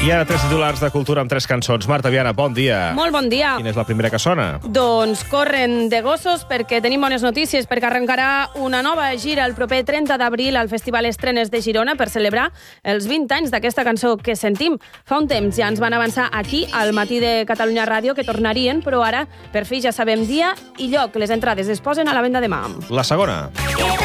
I ara 3 titulars de cultura amb 3 cançons. Marta Viana, bon dia. Molt bon dia. Quina és la primera que sona? Doncs corren de gossos perquè tenim bones notícies, perquè arrencarà una nova gira el proper 30 d'abril al Festival Estrenes de Girona per celebrar els 20 anys d'aquesta cançó que sentim. Fa un temps ja ens van avançar aquí, al Matí de Catalunya Ràdio, que tornarien, però ara per fi ja sabem dia i lloc. Les entrades es posen a la venda demà. La segona.